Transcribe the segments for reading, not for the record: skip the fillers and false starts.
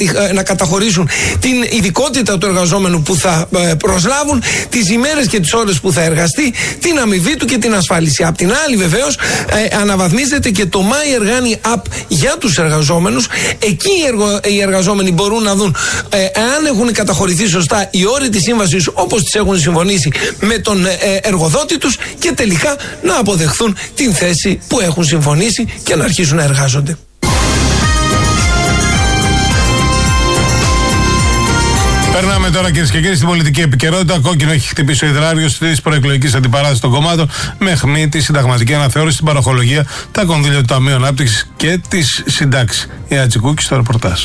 να καταχωρήσουν την ειδικότητα του εργαζόμενου που θα προσλάβουν, τις ημέρες και τις ώρες που θα εργαστεί, την αμοιβή του και την ασφάλιση. Απ' την άλλη, βεβαίως, αναβαθμίζεται και το My Ergani App για τους εργαζόμενους. Εκεί οι εργαζόμενοι μπορούν να δουν αν έχουν καταχωρηθεί σωστά οι όροι της σύμβασης όπως τις έχουν συμφωνήσει με τον εργοδότη τους και τελικά να αποδεχθούν την θέση που έχουν συμφωνήσει και να αρχίσουν να εργάζονται. Περνάμε τώρα, κυρίες και κύριοι, στην πολιτική επικαιρότητα. Κόκκινο έχει χτυπήσει ο υδράριος της προεκλογικής αντιπαράθεσης των κομμάτων με αιχμή τη συνταγματική αναθεώρηση, στην παροχολογία, τα κονδύλια του Ταμείου Ανάπτυξης και τις συντάξεις. Η Ατζικούκη στο ρεπορτάζ.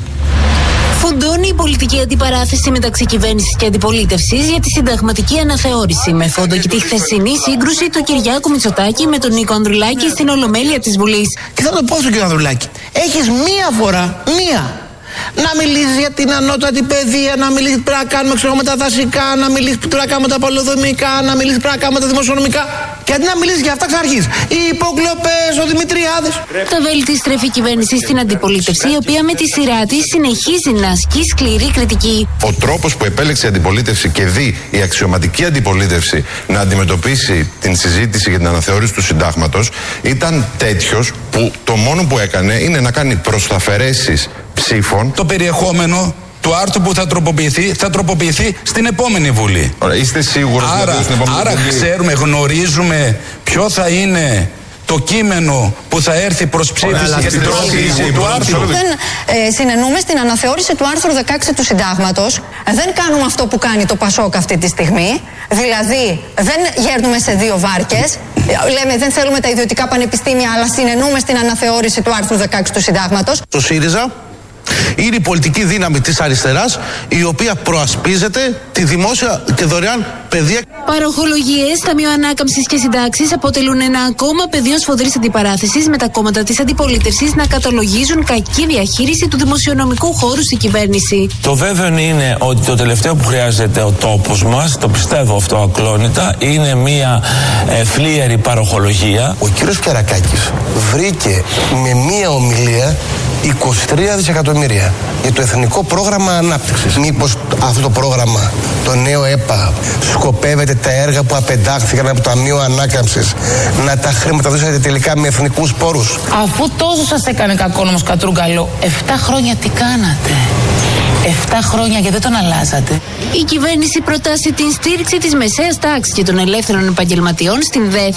Φουντώνει η πολιτική αντιπαράθεση μεταξύ κυβέρνησης και αντιπολίτευσης για τη συνταγματική αναθεώρηση, με φόντο και τη χθεσινή σύγκρουση του Κυριάκου Μητσοτάκη με τον Νίκο Ανδρουλάκη στην Ολομέλεια της Βουλής. Και θα το πω στον κύριο Ανδρουλάκη, έχεις μία φορά, να μιλήσεις για την ανώτατη παιδεία, να μιλήσεις τι πρέπει να κάνουμε με τα δασικά, να μιλήσεις τι πρέπει να κάνουμε τα πολεοδομικά, να μιλήσεις τι πρέπει να κάνουμε τα δημοσιονομικά. Και αντί να μιλήσεις για αυτά, ξαναρχίζεις. Οι υποκλοπές, ο Δημητριάδης. Τα βέλη της στρέφει η κυβέρνηση στην αντιπολίτευση, η οποία με τη σειρά της συνεχίζει να ασκεί σκληρή κριτική. Ο τρόπος που επέλεξε η αντιπολίτευση και δει η αξιωματική αντιπολίτευση να αντιμετωπίσει την συζήτηση για την αναθεώρηση του συντάγματος ήταν τέτοιος που το μόνο που έκανε είναι να κάνει προσταφαιρέσεις ψήφων. Το περιεχόμενο του άρθρου που θα τροποποιηθεί στην επόμενη Βουλή. Ωραία, είστε σίγουροι ότι στην επόμενη Βουλή? Ξέρουμε, γνωρίζουμε ποιο θα είναι το κείμενο που θα έρθει προς ψήφιση για την τροποποίηση του άρθρου. Δεν συνενούμε στην αναθεώρηση του άρθρου 16 του Συντάγματος. Δεν κάνουμε αυτό που κάνει το Πασόκ αυτή τη στιγμή. Δηλαδή, δεν γέρνουμε σε δύο βάρκες. Λέμε, δεν θέλουμε τα ιδιωτικά πανεπιστήμια, αλλά συνενούμε στην αναθεώρηση του άρθρου 16 του Συντάγματος. Το ΣΥΡΙΖΑ είναι η πολιτική δύναμη της αριστεράς, η οποία προασπίζεται τη δημόσια και δωρεάν παιδεία. Παροχολογίες, Ταμείο Ανάκαμψης και Συντάξεις αποτελούν ένα ακόμα πεδίο σφοδρής αντιπαράθεσης, με τα κόμματα της αντιπολίτευσης να καταλογίζουν κακή διαχείριση του δημοσιονομικού χώρου στην κυβέρνηση. Το βέβαιο είναι ότι το τελευταίο που χρειάζεται ο τόπος μας, το πιστεύω αυτό ακλόνητα, είναι μια φλίαρη παροχολογία. Ο κύριος Κερακάκης βρήκε με μία ομιλία 23 δισεκατομμύρια για το Εθνικό Πρόγραμμα Ανάπτυξης. Μήπως αυτό το πρόγραμμα, το νέο ΕΠΑ, σκοπεύετε τα έργα που απεντάχθηκαν από το Ταμείο Ανάκαμψης να τα χρηματοδοτήσετε τελικά με εθνικούς πόρους? Αφού τόσο σας έκανε κακό όμως Κατρούγκαλο, 7 χρόνια τι κάνατε? 7 χρόνια γιατί δεν τον αλλάζατε? Η κυβέρνηση προτάσει την στήριξη της μεσαίας τάξης και των ελεύθερων επαγγελματιών στην ΔΕΘ.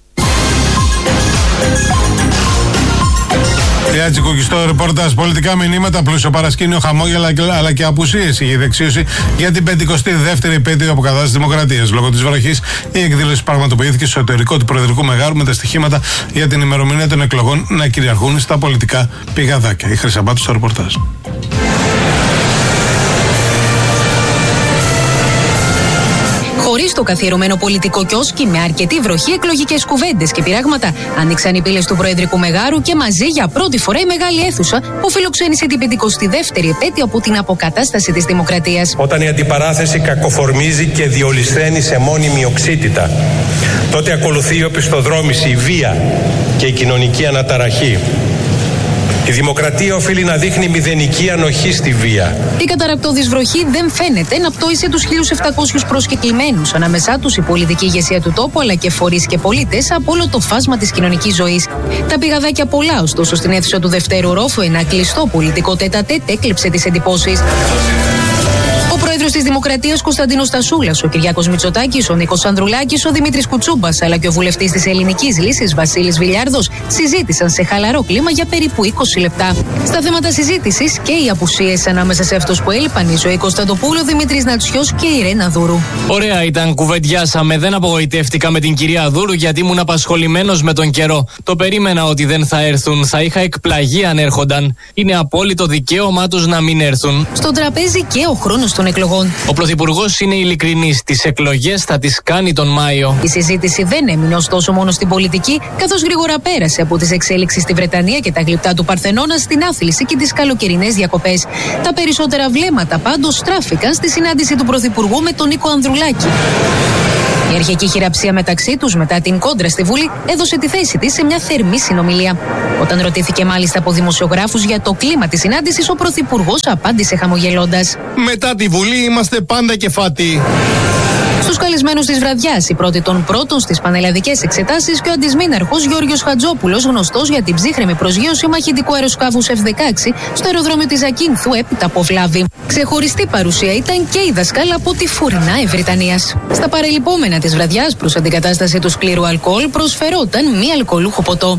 Ατζικούκη στο ρεπορτάζ. Πολιτικά μηνύματα, πλούσιο παρασκήνιο, χαμόγελα αλλά και απουσίες. Η δεξίωση για την 52η επέτειο αποκατάστασης της Δημοκρατίας. Λόγω της βροχής, η εκδήλωση πραγματοποιήθηκε στο εσωτερικό του Προεδρικού Μεγάρου, με τα στοιχήματα για την ημερομηνία των εκλογών να κυριαρχούν στα πολιτικά πηγαδάκια. Η Χρυσαμπάτου στο ρεπορτάζ. Χωρίς το καθιερωμένο πολιτικό κιόσκι, με αρκετή βροχή, εκλογικές κουβέντες και πειράγματα, άνοιξαν οι πύλες του Προεδρικού Μεγάρου και μαζί για πρώτη φορά η μεγάλη αίθουσα που φιλοξένησε την 52η επέτειο από την αποκατάσταση της Δημοκρατίας. Όταν η αντιπαράθεση κακοφορμίζει και διολυσθένει σε μόνιμη οξύτητα, τότε ακολουθεί η οπισθοδρόμηση, η βία και η κοινωνική αναταραχή. Η δημοκρατία οφείλει να δείχνει μηδενική ανοχή στη βία. Η καταρρακτώδης βροχή δεν φαίνεται να πτώησε τους 1.700 προσκεκλημένους, ανάμεσά τους η πολιτική ηγεσία του τόπου αλλά και φορείς και πολίτες από όλο το φάσμα της κοινωνικής ζωής. Τα πηγαδάκια πολλά, ωστόσο, στην αίθουσα του δευτέρου ρόφου, ένα κλειστό πολιτικό τέτα-τέτ έκλεψε τις εντυπώσεις. Ο πρόεδρος της Δημοκρατίας Κωνσταντίνος Τασούλας, ο Κυριάκος Μητσοτάκης, ο Νίκος Ανδρουλάκης, ο Δημήτρης Κουτσούμπας αλλά και ο βουλευτής της Ελληνικής Λύσης Βασίλης Βιλιάρδος συζήτησαν σε χαλαρό κλίμα για περίπου 20 λεπτά. Στα θέματα συζήτησης και οι απουσίες ανάμεσα σε αυτούς που έλειπαν, η Ζωή Κωνσταντοπούλου, ο Δημήτρης Νατσιός και η Ρένα Δούρου. Ωραία ήταν, κουβεντιάσαμε. Δεν απογοητεύτηκα με την κυρία Δούρου γιατί ήμουν απασχολημένος με τον καιρό. Το περίμενα ότι δεν θα έρθουν. Θα είχα εκπλαγεί αν έρχονταν. Είναι απόλυτο δικαίωμά τους να μην έρθουν. Στο τραπέζι και ο χρόνος των εκλογών. Ο Πρωθυπουργός είναι ειλικρινής. Τις εκλογές θα τις κάνει τον Μάιο. Η συζήτηση δεν έμεινε ωστόσο μόνο στην πολιτική, καθώς γρήγορα πέρασε από τις εξέλιξεις στη Βρετανία και τα γλυπτά του Παρθενώνα στην άθληση και τις καλοκαιρινές διακοπές. Τα περισσότερα βλέμματα πάντως στράφηκαν στη συνάντηση του Πρωθυπουργού με τον Νίκο Ανδρουλάκη. Η αρχική χειραψία μεταξύ τους μετά την κόντρα στη Βουλή έδωσε τη θέση της σε μια θερμή συνομιλία. Όταν ρωτήθηκε μάλιστα από δημοσιογράφους για το κλίμα της συνάντησης, ο Πρωθυπουργός απάντησε χαμογελώντας: «Μετά τη Βουλή είμαστε πάντα κεφάτι». Στους καλεσμένους της βραδιάς, η πρώτη των πρώτων στις πανελλαδικές εξετάσεις και ο αντισμήναρχος Γιώργος Χατζόπουλος, γνωστός για την ψύχρεμη προσγείωση μαχητικού αεροσκάφους F-16 στο αεροδρόμιο της Ακίνθου έπειτα από βλάβη. Ξεχωριστή παρουσία ήταν και η δασκάλα από τη Φουρνά Ευρυτανίας. Στα παρελειπόμενα της βραδιάς, προς αντικατάσταση του σκληρού αλκοόλ, προσφερόταν μη αλκοολούχο ποτό.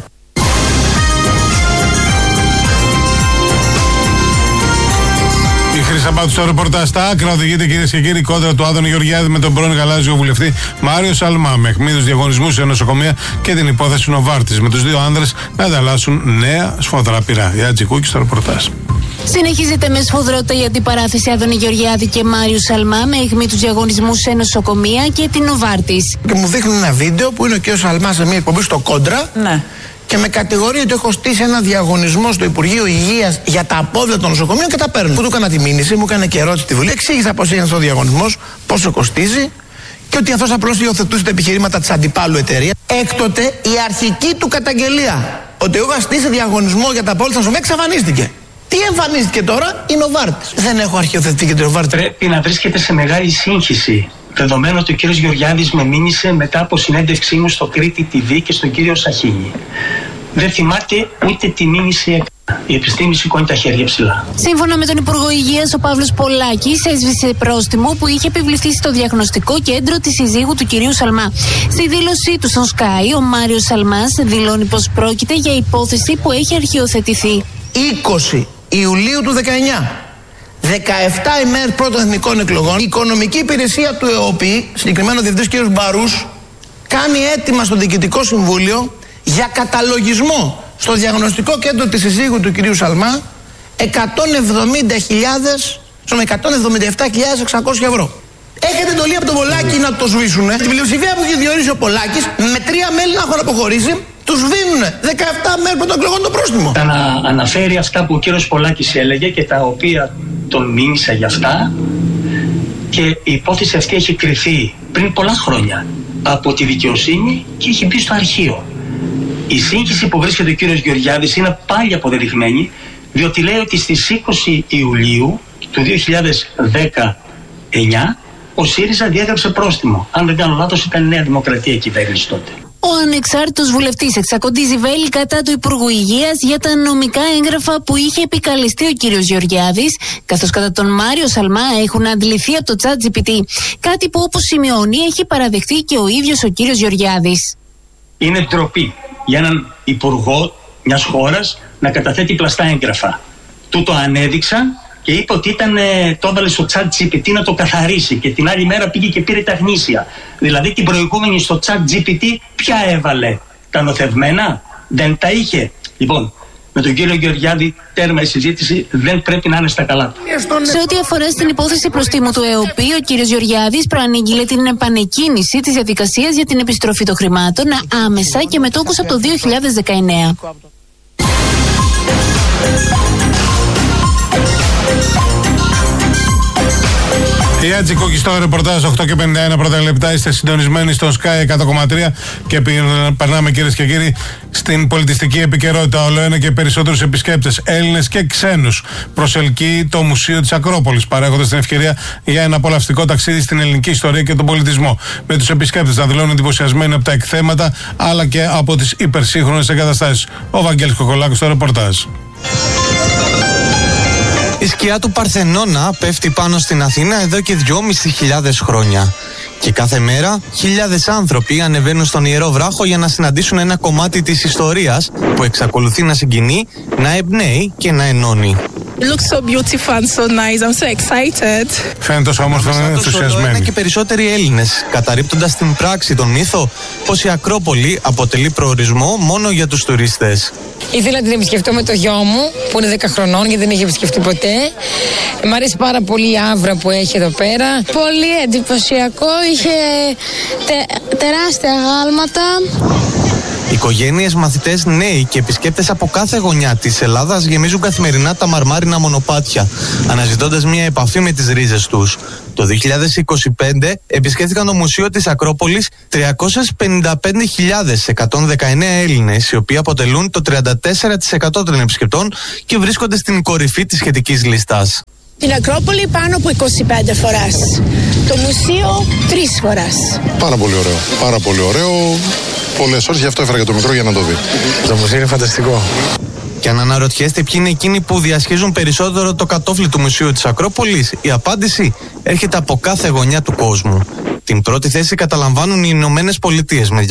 Σαμπάτου στο ρεπορτάζ στα άκρα οδηγείται, κυρίες και κύριοι, κόντρα του Άδωνη Γεωργιάδη με τον πρώην γαλάζιο βουλευτή Μάριο Σαλμά, με αιχμίδους διαγωνισμούς σε νοσοκομεία και την υπόθεση Νοβάρτης, με τους δύο άνδρες να ανταλλάσσουν νέα σφοδρά πυρά. Η Ατζικούκη στο ρεπορτάζ. Συνεχίζεται με σφοδρότητα η αντιπαράθεση Άδωνη Γεωργιάδη και Μάριου Σαλμά με αιχμίδους διαγωνισμούς σε νοσοκομεία και την Νοβάρτης. Και μου δείχνουν ένα βίντεο που είναι ο κ. Σαλμά σε μια εκπομπή στο Κόντρα. Ναι. Και με κατηγορεί ότι έχω στήσει ένα διαγωνισμό στο Υπουργείο Υγείας για τα απόβλητα των νοσοκομείων και τα παίρνω. Που του έκανα τη μήνυση, μου έκανε και ερώτηση στη Βουλή. Εξήγησα πώς έγινε ο διαγωνισμός, πόσο κοστίζει και ότι αυτός απλώς υιοθετούσε τα επιχειρήματα της αντιπάλου εταιρεία. Έκτοτε η αρχική του καταγγελία ότι εγώ είχα στήσει διαγωνισμό για τα απόβλητα των νοσοκομείων εξαφανίστηκε. Τι εμφανίστηκε τώρα? Η Νοβάρτης. Δεν έχω αρχιοθετηθεί και την Νοβάρτης. Πρέπει να βρίσκεται σε μεγάλη σύγχυση. Δεδομένου ότι ο κύριος Γεωργιάδης με μήνυσε μετά από συνέντευξή μου στο Κρήτη TV και στον κύριο Σαχίνη. Δεν θυμάται ούτε τη μήνυση. Η επιστήμη σηκώνει τα χέρια ψηλά. Σύμφωνα με τον Υπουργό Υγείας, ο Παύλος Πολάκης έσβησε πρόστιμο που είχε επιβληθεί στο διαγνωστικό κέντρο της συζύγου του κυρίου Σαλμά. Στη δήλωσή του στον Sky, ο Μάριος Σαλμάς δηλώνει πως πρόκειται για υπόθεση που έχει αρχιοθετηθεί. 20 Ιουλίου του 19. 17 ημέρες πρώτων εθνικών εκλογών, η οικονομική υπηρεσία του ΕΟΠΗ, συγκεκριμένα ο διευθυντής κ. Μπαρούς, κάνει αίτημα στο Διοικητικό Συμβούλιο για καταλογισμό στο διαγνωστικό κέντρο της συζύγου του κ. Σαλμά 177.600 ευρώ. Έχετε εντολή από τον Πολάκη να το σβήσουν. Την πλειοψηφία που έχει διορίσει ο Πολάκης, με 3 μέλη να έχουν αποχωρήσει, τους δίνουν 17 μέρες πρώτων εκλογών το πρόστιμο. Να αναφέρει αυτά που ο κύριος Πολάκης έλεγε και τα οποία τον μίλησα για αυτά, και η υπόθεση αυτή έχει κρυθεί πριν πολλά χρόνια από τη δικαιοσύνη και έχει μπει στο αρχείο. Η σύγχυση που βρίσκεται ο κύριος Γεωργιάδης είναι πάλι αποδεδειγμένη, διότι λέει ότι στις 20 Ιουλίου του 2019 ο ΣΥΡΙΖΑ διέγραψε πρόστιμο. Αν δεν κάνω λάθος, ήταν η Νέα Δημοκρατία κυβέρνηση τότε. Ο ανεξάρτητος βουλευτής εξακοντίζει βέλη κατά του Υπουργού Υγείας για τα νομικά έγγραφα που είχε επικαλεστεί ο κύριος Γεωργιάδης, καθώς κατά τον Μάριο Σαλμά έχουν αντληθεί από το ChatGPT. Κάτι που, όπως σημειώνει, έχει παραδεχτεί και ο ίδιος ο κύριος Γεωργιάδης. Είναι ντροπή για έναν υπουργό μιας χώρας να καταθέτει πλαστά έγγραφα. Του το ανέδειξαν και είπε ότι το έβαλε στο ChatGPT να το καθαρίσει, και την άλλη μέρα πήγε και πήρε τα γνήσια. Δηλαδή την προηγούμενη στο ChatGPT ποια έβαλε? Τα νοθευμένα? Δεν τα είχε. Λοιπόν, με τον κύριο Γεωργιάδη τέρμα η συζήτηση, δεν πρέπει να είναι στα καλά του. Σε ό,τι αφορά στην υπόθεση προστίμου του ΕΟΠΗ, ο κύριος Γεωργιάδης προανήγγειλε την επανεκκίνηση της διαδικασίας για την επιστροφή των χρημάτων άμεσα και με τόκους από το 2019. Η Ατζικούκη στο ρεπορτάζ 8 και 51 πρώτα λεπτά. Είστε συντονισμένοι στο Sky 100,3 και περνάμε, κυρίες και κύριοι, στην πολιτιστική επικαιρότητα. Όλο ένα και περισσότερους επισκέπτες, Έλληνες και ξένους, προσελκύει το Μουσείο της Ακρόπολης, παρέχοντας την ευκαιρία για ένα απολαυστικό ταξίδι στην ελληνική ιστορία και τον πολιτισμό. Με τους επισκέπτες να δηλώνουν εντυπωσιασμένοι από τα εκθέματα αλλά και από τις υπερσύγχρονες εγκαταστάσεις. Ο Βαγγέλης Κοκολάκος στο ρεπορτάζ. Η σκιά του Παρθενώνα πέφτει πάνω στην Αθήνα εδώ και 2.500 χρόνια. Και κάθε μέρα χιλιάδες άνθρωποι ανεβαίνουν στον Ιερό Βράχο για να συναντήσουν ένα κομμάτι της ιστορίας που εξακολουθεί να συγκινεί, να εμπνέει και να ενώνει. It looks so beautiful and so nice. I'm so excited. Φαίνεται τόσο όμορφο και ενθουσιασμένοι. Ένα και περισσότεροι Έλληνες, καταρρίπτοντας στην πράξη τον μύθο πως η Ακρόπολη αποτελεί προορισμό μόνο για τους τουρίστες. Ήθελα να την επισκεφτώ με το γιο μου που είναι 10 χρονών γιατί δεν είχε επισκεφτεί ποτέ. Μ' αρέσει πάρα πολύ η άβρα που έχει εδώ πέρα. Πολύ εντυπωσιακό, είχε τεράστια γάλματα. Οικογένειες, μαθητές, νέοι και επισκέπτες από κάθε γωνιά της Ελλάδας γεμίζουν καθημερινά τα μαρμάρινα μονοπάτια, αναζητώντας μια επαφή με τις ρίζες τους. Το 2025 επισκέφθηκαν το Μουσείο της Ακρόπολης 355.119 Έλληνες, οι οποίοι αποτελούν το 34% των επισκεπτών και βρίσκονται στην κορυφή της σχετικής λίστας. Την Ακρόπολη πάνω από 25 φορές. Το μουσείο 3 φορές. Πάρα πολύ ωραίο. Πάρα πολύ ωραίο. Πολλές ώρες, γι' αυτό έφερα και το μικρό για να το δει. Το μουσείο είναι φανταστικό. Και αν αναρωτιέστε ποιοι είναι εκείνοι που διασχίζουν περισσότερο το κατόφλι του Μουσείου της Ακρόπολης, η απάντηση έρχεται από κάθε γωνιά του κόσμου. Την πρώτη θέση καταλαμβάνουν οι Ηνωμένες Πολιτείες με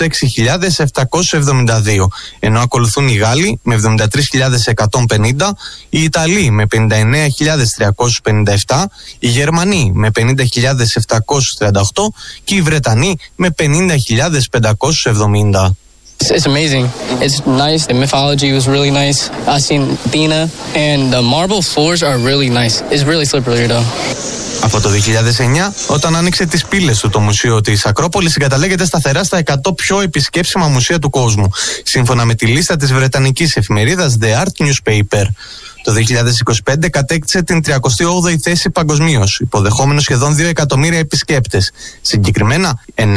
206.772, ενώ ακολουθούν οι Γάλλοι με 73.150, οι Ιταλοί με 59.357, οι Γερμανοί με 50.738 και οι Βρετανοί με 50.570. It's amazing. It's nice. The mythology was really nice. I've seen Athena and the marble floors are really nice. It's really slippery though. Από το 2009, όταν άνοιξε τις πύλες του το Μουσείο της Ακρόπολης, συγκαταλέγεται σταθερά στα 100 πιο επισκέψιμα μουσεία του κόσμου, σύμφωνα με τη λίστα της βρετανικής εφημερίδας The Art Newspaper. Το 2025 κατέκτησε την 38η θέση παγκοσμίως, υποδεχόμενο σχεδόν 2 εκατομμύρια επισκέπτες. Συγκεκριμένα,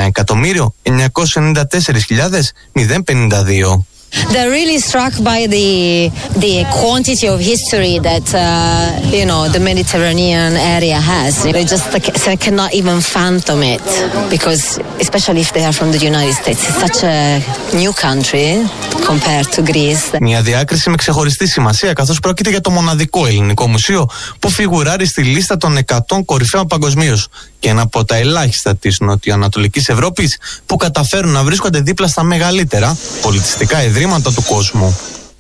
1.994.052. They're really struck by the quantity of history that the Mediterranean area has. They just cannot even fathom it, because especially if they are from the United States, it's such a new country compared to Greece. Μια διάκριση με ξεχωριστή σημασία, καθώς πρόκειται για το μοναδικό ελληνικό μουσείο που φιγουράρει στη λίστα των 100 κορυφαίων παγκοσμίως και ένα από τα ελάχιστα της νοτιοανατολικής Ευρώπης που καταφέρουν να βρίσκονται δίπλα στα μεγαλύτερα πολιτιστικά ιδρύματα του κόσμου.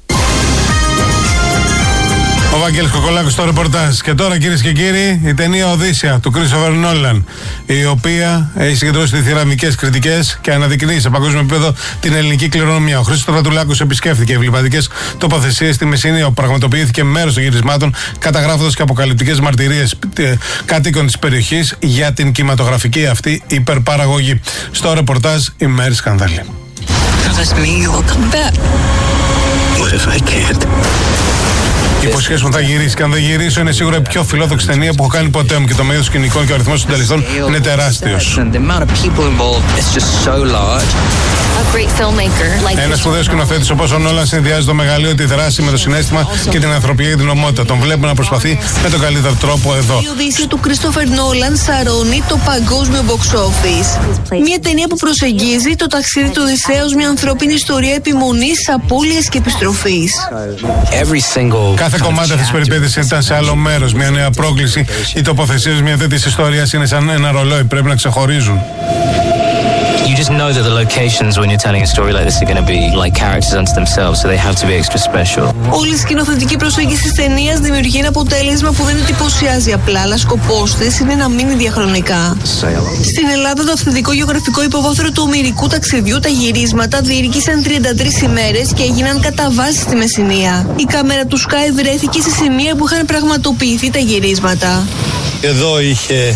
Ο Βαγγέλης Κοκολάκος στο ρεπορτάζ. Και τώρα, κυρίες και κύριοι, η ταινία Οδύσσεια του Κρίστοφερ Νόλαν, η οποία έχει συγκεντρώσει θηραμικές κριτικές και αναδεικνύει σε παγκόσμιο επίπεδο την ελληνική κληρονομιά. Ο Χρήστος Στρατουλάκος επισκέφθηκε εμβληματικές τοποθεσίες στη Μεσσηνία, όπου πραγματοποιήθηκε μέρος των γυρισμάτων, καταγράφοντας και αποκαλυπτικές μαρτυρίες κατοίκων της περιοχής για την κινηματογραφική αυτή υπερπαραγωγή. Στο ρεπορτάζ η Μέρη Σκανδάλη. Υποσχέσουν θα γυρίσει. Και αν δεν γυρίσω, είναι σίγουρα η πιο φιλόδοξη ταινία που έχω κάνει ποτέ μου. Και το μέγεθος σκηνικών και ο αριθμός των συντελεστών είναι τεράστιος. Ένας σπουδαίος σκηνοθέτης όπως ο Νόλαν συνδυάζει το μεγαλείο, τη δράση με το συναίσθημα και την ανθρωπιά και την ομότητα. Τον βλέπουμε να προσπαθεί με τον καλύτερο τρόπο εδώ. Η Οδύσσεια του Κρίστοφερ Νόλαν σαρώνει το παγκόσμιο box office. Μια ταινία που προσεγγίζει το ταξίδι του Οδυσσέως, μια ανθρώπινη ιστορία επιμονής, απώλειας και επιστροφής. Κάθε κομμάτι αυτής της περιπέτειας ήταν σε άλλο μέρος. Μια νέα πρόκληση. Οι τοποθεσίες μια τέτοιας ιστορίας είναι σαν ένα ρολόι. Πρέπει να ξεχωρίζουν. You just know that the locations when you're telling a story like this are going to be like characters unto themselves, so they have to be extra special. Όλη η σκηνοθετική προσέγγιση της ταινίας δημιουργεί ένα αποτέλεσμα που δεν εντυπωσιάζει απλά, αλλά σκοπός της είναι να μείνει διαχρονικά. Στην Ελλάδα, το αυθεντικό γεωγραφικό υποβάθρο του ομηρικού ταξιδιού, τα γυρίσματα διήρκησαν 33 ημέρες και έγιναν κατά βάση στη Μεσσηνία. Η κάμερα του Sky βρέθηκε σε σημεία που είχαν πραγματοποιηθεί τα γυρίσματα. Εδώ είχε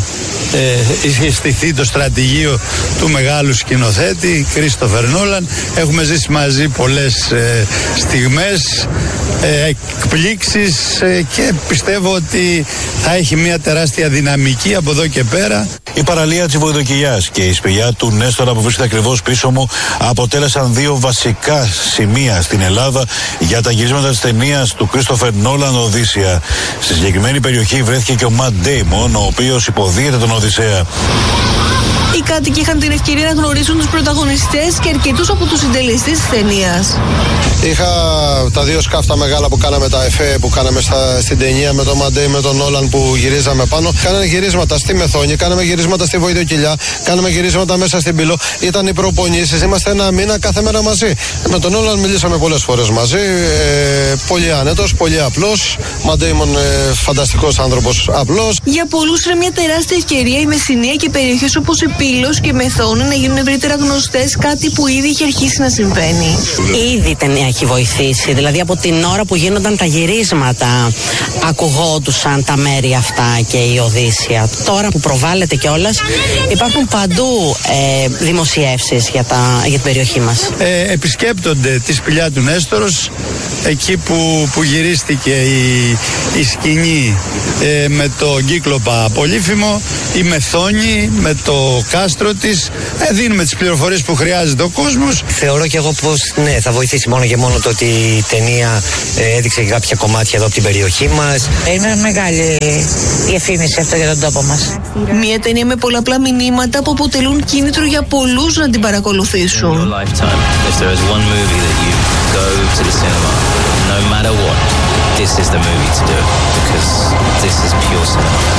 στηθεί το στρατηγείο του μεγάλου σκηνοθέτη Κρίστοφερ Νόλαν. Έχουμε ζήσει μαζί πολλές στιγμές, εκπλήξεις και πιστεύω ότι θα έχει μια τεράστια δυναμική από εδώ και πέρα. Η παραλία της Βοηδοκυλιάς και η σπηλιά του Νέστορα που βρίσκεται ακριβώς πίσω μου αποτέλεσαν δύο βασικά σημεία στην Ελλάδα για τα γυρίσματα της ταινίας του Κρίστοφερ Νόλαν Οδύσσεια. Στη συγκεκριμένη περιοχή βρέθηκε και ο Ματ Ντέιμον, ο οποίος υποδίεται τον Οδυσσέα. Οι κάτοικοι είχαν την ευκαιρία να γνωρίσουν τους πρωταγωνιστές και αρκετούς από τους συντελεστές της ταινίας. Είχα τα δύο σκάφτα μεγάλα που κάναμε, τα εφέ που κάναμε στην ταινία με τον Μαντέι, με τον Νόλαν που γυρίζαμε πάνω. Κάναμε γυρίσματα στη Μεθόνη, κάναμε γυρίσματα στη Βοηδοκυλιά, κάναμε γυρίσματα μέσα στην Πύλο. Ήταν οι προπονήσεις, είμαστε ένα μήνα κάθε μέρα μαζί. Με τον Νόλαν μιλήσαμε πολλές φορές μαζί. Πολύ άνετος, πολύ απλός. Μαντέιμον φανταστικός άνθρωπος, απλός. Για πολλούς είναι μια τεράστια ευκαιρία η Μεσσηνία και περιοχές όπως η Πύλο βεβαίως και μεθώνει να γίνουν ευρύτερα γνωστές, κάτι που ήδη είχε αρχίσει να συμβαίνει. Ήδη η ταινία έχει βοηθήσει, δηλαδή από την ώρα που γίνονταν τα γυρίσματα ακουγόντουσαν τα μέρη αυτά και η Οδύσσια. Τώρα που προβάλλεται κιόλας υπάρχουν παντού δημοσιεύσεις για την περιοχή μας. Επισκέπτονται τη σπηλιά του Νέστορος, εκεί που γυρίστηκε η σκηνή με το Κύκλοπα Πολύφημο, η Μεθόνη με το κάστρο της. Δίνουμε τις πληροφορίες που χρειάζεται ο κόσμος. Θεωρώ και εγώ πως ναι, θα βοηθήσει μόνο και μόνο το ότι η ταινία έδειξε και κάποια κομμάτια εδώ από την περιοχή μας. Είναι μεγάλη η εφήμιση αυτό για τον τόπο μας. Μια ταινία με πολλαπλά μηνύματα που αποτελούν κίνητρο για πολλούς να την παρακολουθήσουν. No matter what, this is the movie to do because this is pure cinema.